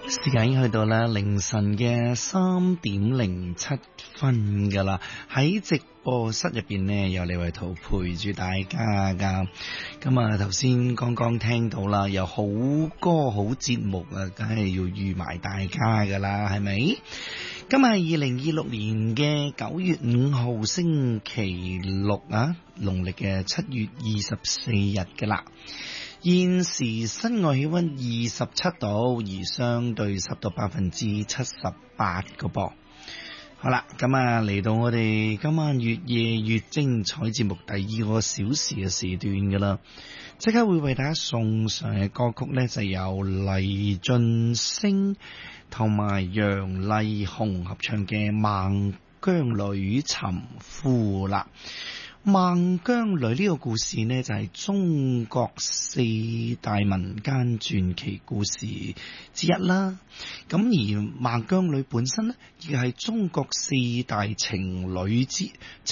時間已經去到啦凌晨嘅3:07噶啦，喺直播室入邊呢，有李慧圖陪住大家噶。咁啊，頭先剛剛聽到啦，有好歌好節目啊，梗係要預埋大家噶啦，係咪？今日係2026年嘅9月5號星期六啊，農曆嘅7月24日噶啦。現時室外氣溫27度，而相對濕度78%個噃。好啦，咁啊嚟到我哋今晚越夜越精彩節目第2個小時嘅時段噶啦，即刻會為大家送上嘅歌曲呢，就由黎俊升同埋楊麗紅合唱嘅《孟姜女尋夫》啦。孟姜女呢個故事呢，就係中國4大民間傳奇故事之一啦。咁而孟姜女本身呢，亦係中國4大情侶之一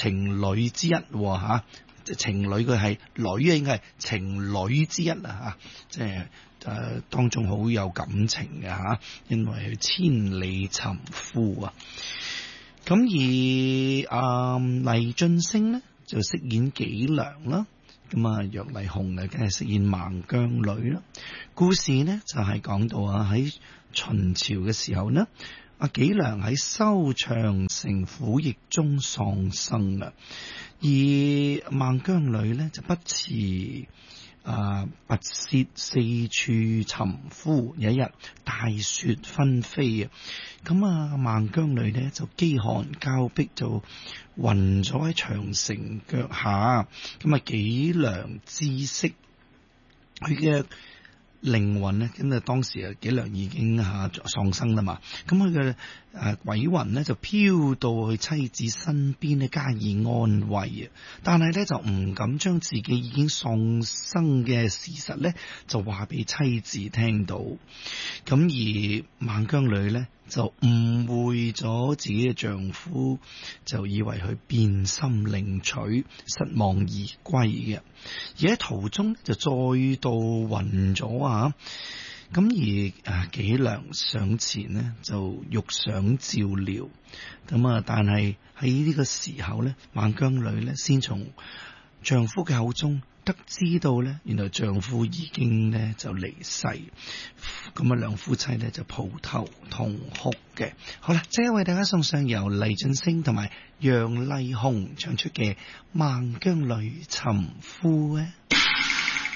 吓，情侶佢係女啊，應該係情侶之一啊吓，即係當中好有感情嘅吓，因為佢千里尋夫啊。咁而黎俊升呢，就飾演紀良啦，咁啊楊麗紅啊，梗係飾演孟姜女啦。故事呢就係講到啊喺秦朝嘅時候呢，阿紀良喺收長城苦役中喪生啦，而孟姜女呢就不辭跋涉四處尋夫。有一日大雪紛飛啊，咁啊孟姜女呢就飢寒交迫，就暈咗喺長城腳下。咁啊紀良知悉佢嘅靈魂咧，咁啊當時啊紀良已經喪生啦嘛，咁佢嘅鬼魂咧就飄到去妻子身邊咧加以安慰啊，但係咧就唔敢將自己已經喪生嘅事實咧就話俾妻子聽到。咁而孟姜女咧就誤會咗自己嘅丈夫，就以為佢變心另娶，失望而歸嘅。而喺途中就再度暈咗啊！咁而紀良上前呢，就欲想照料，咁啊但係喺呢個時候咧，孟姜女咧先從丈夫嘅口中得知到咧，原來丈夫已經咧就離世，咁啊兩夫妻咧就抱頭痛哭嘅。好啦，即刻為大家送上由黎俊升同埋楊麗紅唱出嘅《孟姜女尋夫》啊！